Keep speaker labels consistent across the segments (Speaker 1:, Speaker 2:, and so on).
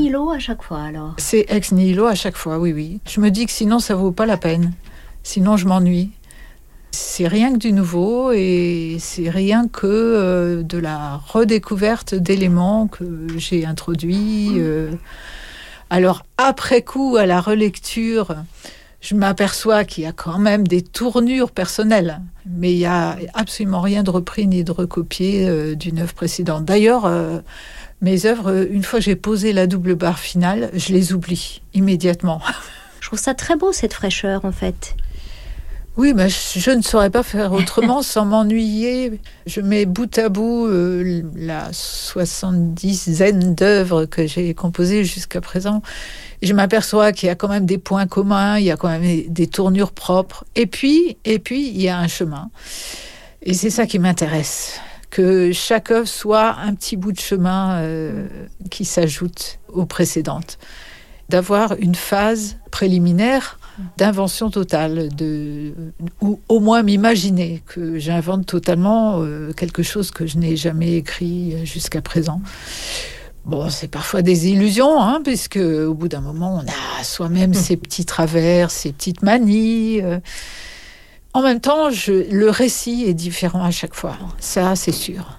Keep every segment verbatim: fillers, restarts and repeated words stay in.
Speaker 1: nihilo à chaque fois alors.
Speaker 2: C'est ex nihilo à chaque fois, oui, oui. Je me dis que sinon ça vaut pas la peine. Sinon je m'ennuie. C'est rien que du nouveau et c'est rien que euh, de la redécouverte d'éléments que j'ai introduits. Euh. Alors après coup, à la relecture, je m'aperçois qu'il y a quand même des tournures personnelles, mais il n'y a absolument rien de repris ni de recopié euh, d'une œuvre précédente. D'ailleurs, euh, mes œuvres, une fois que j'ai posé la double barre finale, je les oublie immédiatement.
Speaker 1: Je trouve ça très beau, cette fraîcheur, en fait.
Speaker 2: Oui, mais je, je ne saurais pas faire autrement sans m'ennuyer. Je mets bout à bout euh, la soixante-dizaine d'œuvres que j'ai composées jusqu'à présent. Et je m'aperçois qu'il y a quand même des points communs, il y a quand même des tournures propres. Et puis, et puis il y a un chemin. Et c'est ça qui m'intéresse. Que chaque œuvre soit un petit bout de chemin euh, qui s'ajoute aux précédentes. D'avoir une phase préliminaire d'invention totale, de, ou au moins m'imaginer que j'invente totalement euh, quelque chose que je n'ai jamais écrit jusqu'à présent. Bon, c'est parfois des illusions, hein, puisque au bout d'un moment, on a soi-même ses petits travers, ses petites manies. Euh. En même temps, je, le récit est différent à chaque fois. Ça, c'est sûr.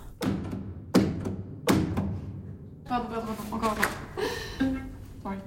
Speaker 3: Pardon, pardon, encore, encore. Sorry.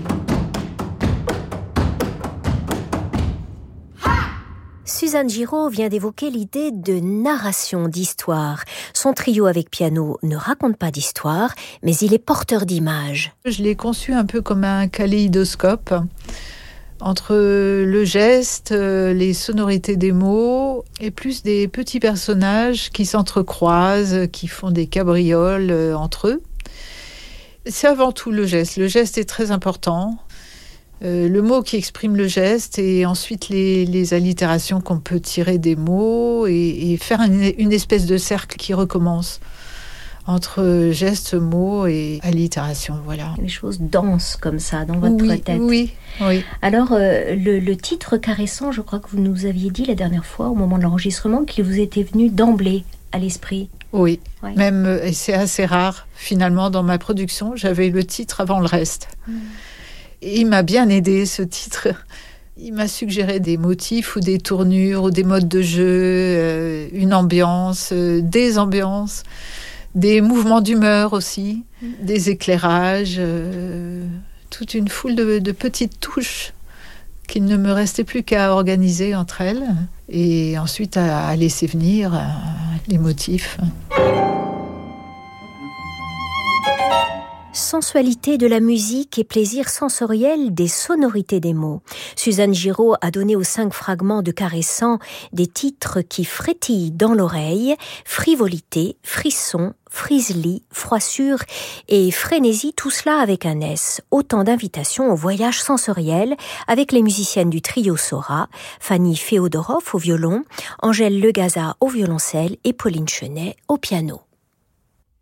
Speaker 1: Suzanne Giraud vient d'évoquer l'idée de narration d'histoire. Son trio avec piano ne raconte pas d'histoire, mais il est porteur d'images.
Speaker 2: Je l'ai conçu un peu comme un kaléidoscope, entre le geste, les sonorités des mots, et plus des petits personnages qui s'entrecroisent, qui font des cabrioles entre eux. C'est avant tout le geste. Le geste est très important. Euh, le mot qui exprime le geste et ensuite les, les allitérations qu'on peut tirer des mots et, et faire une, une espèce de cercle qui recommence entre geste, mots et allitération. Voilà.
Speaker 1: Des choses denses comme ça dans votre
Speaker 2: oui,
Speaker 1: tête.
Speaker 2: Oui, oui.
Speaker 1: Alors, euh, le, le titre caressant, je crois que vous nous aviez dit la dernière fois, au moment de l'enregistrement, qu'il vous était venu d'emblée à l'esprit.
Speaker 2: Oui,
Speaker 1: ouais.
Speaker 2: Même, et c'est assez rare, finalement, dans ma production, j'avais le titre avant le reste. Mmh. Et il m'a bien aidé, ce titre. Il m'a suggéré des motifs ou des tournures ou des modes de jeu, euh, une ambiance, euh, des ambiances, des mouvements d'humeur aussi, mmh. des éclairages, euh, toute une foule de, de petites touches qu'il ne me restait plus qu'à organiser entre elles et ensuite à, à laisser venir euh, les motifs.
Speaker 1: Sensualité de la musique et plaisir sensoriel des sonorités des mots. Suzanne Giraud a donné aux cinq fragments de Caressant des titres qui frétillent dans l'oreille, frivolité, frisson, friselis, froissure et frénésie, tout cela avec un S. Autant d'invitations au voyage sensoriel avec les musiciennes du trio Sora, Fanny Féodorov au violon, Angèle Legaza au violoncelle et Pauline Chenet au piano.